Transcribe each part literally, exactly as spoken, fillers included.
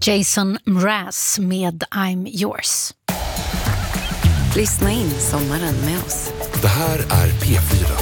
Jason Mraz med I'm Yours. Lyssna in sommaren med oss. Det här är P fyra.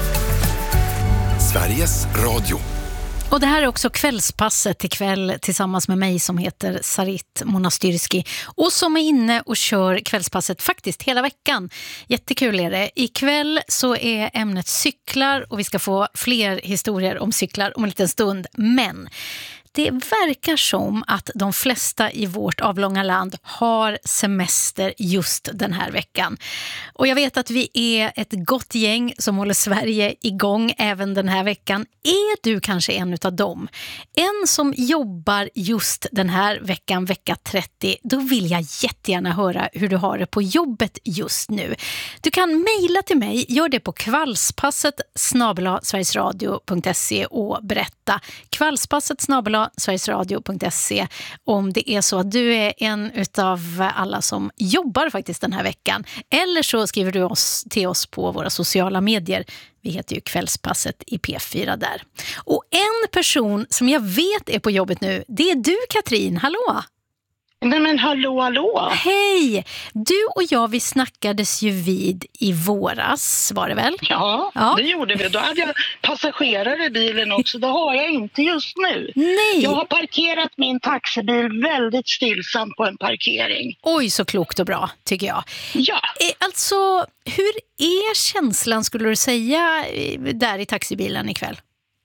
Sveriges Radio. Och det här är också kvällspasset ikväll tillsammans med mig som heter Sarit Monastyrski och som är inne och kör kvällspasset faktiskt hela veckan. Jättekul är det. Ikväll så är ämnet cyklar och vi ska få fler historier om cyklar om en liten stund. Men det verkar som att de flesta i vårt avlånga land har semester just den här veckan. Och jag vet att vi är ett gott gäng som håller Sverige igång även den här veckan. Är du kanske en av dem? En som jobbar just den här veckan, vecka trettio, då vill jag jättegärna höra hur du har det på jobbet just nu. Du kan mejla till mig, gör det på kvällspasset snabel-a sverigesradio punkt se och berätta. Kvällspasset snabel-a sverigesradio punkt se om det är så att du är en utav alla som jobbar faktiskt den här veckan. Eller så skriver du oss till oss på våra sociala medier. Vi heter ju Kvällspasset i P fyra där. Och en person som jag vet är på jobbet nu, det är du, Katrin. Hallå! Nej men hallå, hallå! Hej! Du och jag, vi snackades ju vid i våras, var det väl? Ja, ja, det gjorde vi. Då hade jag passagerare i bilen också. Det har jag inte just nu. Nej! Jag har parkerat min taxibil väldigt stillsamt på en parkering. Oj, så klokt och bra, tycker jag. Ja. Alltså, hur är känslan, skulle du säga, där i taxibilen ikväll?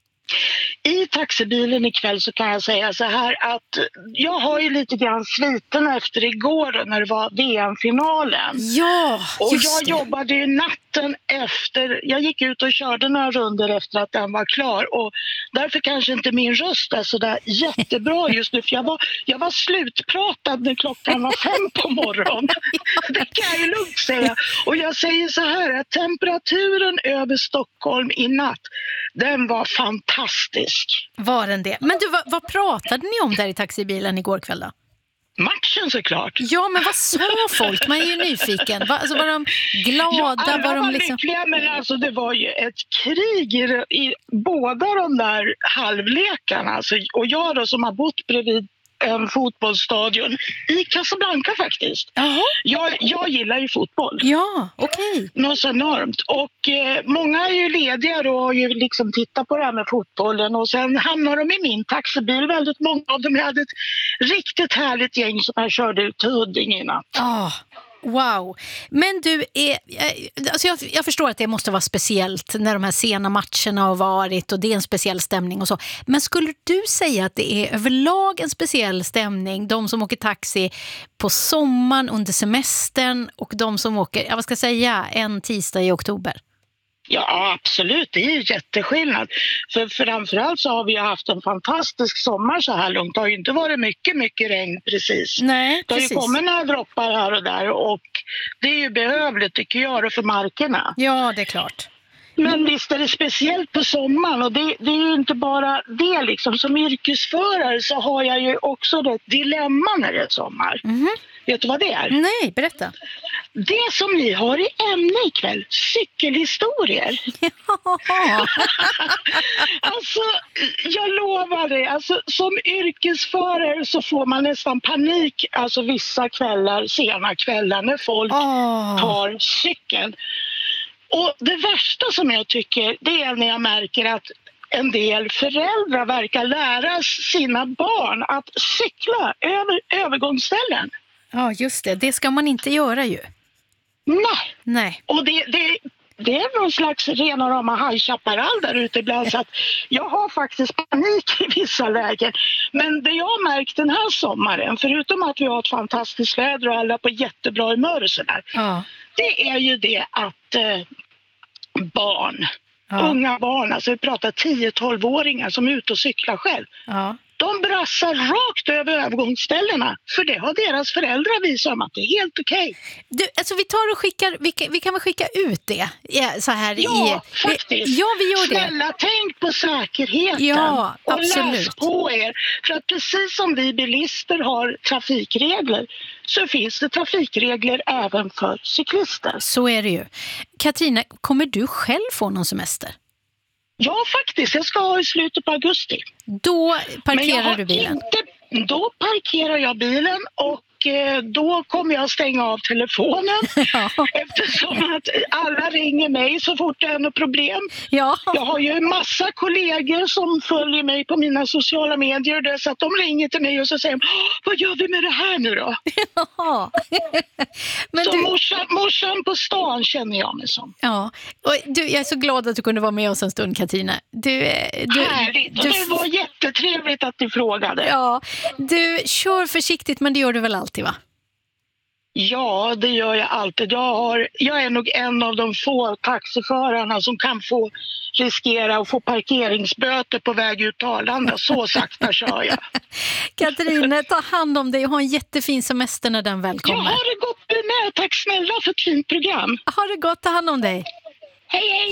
I taxibilen ikväll så kan jag säga så här att jag har ju lite grann sviten efter igår när det var V M-finalen. Ja, och just jag det. jobbade ju natten efter, jag gick ut och körde några runder efter att den var klar och därför kanske inte min röst är så där jättebra just nu för jag var, jag var slutpratad när klockan var fem på morgonen. Det kan jag ju lugnt säga. Och jag säger så här att temperaturen över Stockholm i natt, den var fantastisk. Var den det? Men du, vad, vad pratade ni om där i taxibilen igår kväll då? Matchen såklart. Ja, men vad sa folk? Man är ju nyfiken. Va, alltså, var de glada? Ja, alla var de var liksom... lyckliga, men alltså det var ju ett krig i, i båda de där halvlekarna. Alltså, och jag då som har bott bredvid en fotbollsstadion i Casablanca faktiskt. Jaha. Jag, jag gillar ju fotboll. Ja, okej. Okay. Något så enormt. Och eh, många är ju lediga då och har ju liksom tittat på det här med fotbollen. Och sen hamnar de i min taxibil. Väldigt många av dem. Jag hade ett riktigt härligt gäng som jag körde ut till Huddinge i natt. Oh. Wow. Men du, är, alltså jag, jag förstår att det måste vara speciellt när de här sena matcherna har varit och det är en speciell stämning och så. Men skulle du säga att det är överlag en speciell stämning, de som åker taxi på sommaren under semestern och de som åker, jag vad ska jag säga, en tisdag i oktober? Ja, absolut. Det är ju jätteskillnad. För framförallt så har vi ju haft en fantastisk sommar så här långt. Det har ju inte varit mycket, mycket regn precis. Nej, det har precis. ju kommit några droppar här och där och det är ju behövligt tycker jag för markerna. Ja, det är klart. Men visst är det speciellt på sommaren och det, det är ju inte bara det liksom. Som yrkesförare så har jag ju också ett dilemma när det är sommar. Mm. Vet du vad det är? Nej, berätta. Det som ni har i ämne ikväll, cykelhistorier. Ja. Alltså, jag lovar dig, alltså, som yrkesförare så får man nästan panik, alltså vissa kvällar, sena kvällar när folk Oh. tar cykeln. Och det värsta som jag tycker, det är när jag märker att en del föräldrar verkar lära sina barn att cykla över övergångsställen. Ja, just det. Det ska man inte göra ju. Nej. Nej. Och det, det, det är någon slags rena rama High Chaparral där ute ibland. Så att jag har faktiskt panik i vissa lägen. Men det jag har märkt den här sommaren, förutom att vi har ett fantastiskt väder och alla på jättebra humör och sådär. Ja. Det är ju det att eh, barn, Ja. unga barn, alltså vi pratar tio-tolv-åringar som är ute och cyklar själv. Ja. De brassar rakt över övergångsställena. För det har deras föräldrar visat om att det är helt okej. Du, alltså vi tar och skickar, vi kan, vi kan väl skicka ut det ja, så här Ja, i, faktiskt. Ja, vi gör det. Snälla, tänk på säkerheten. Ja, och absolut. läs på er. För att precis som vi bilister har trafikregler så finns det trafikregler även för cyklister. Så är det ju. Katrina, kommer du själv få någon semester? Ja, faktiskt. Jag ska ha i slutet på augusti. Då parkerar Men jag har du bilen. Inte, Då parkerar jag bilen och då kommer jag stänga av telefonen Ja. eftersom att alla ringer mig så fort det är något problem. Ja. Jag har ju en massa kollegor som följer mig på mina sociala medier så att de ringer till mig och så säger vad gör vi med det här nu då? Ja. Men så du... morsan, morsan på stan känner jag mig som. Ja. Och du, jag är så glad att du kunde vara med oss en stund, Katarina. Du, du, Härligt, du... det var jättetrevligt att du frågade. Ja. Du, kör försiktigt, men det gör du väl alltid, va? Ja, det gör jag alltid. Jag, har, jag är nog en av de få taxiförarna som kan få riskera att få parkeringsböter på väg ut till Arlanda. Så sakta kör jag. Katarina, ta hand om dig och ha en jättefin semester när den väl kommer. Jag har det gott med. Tack snälla för ett fint program. Ha det gott, ta hand om dig. Hej, hej!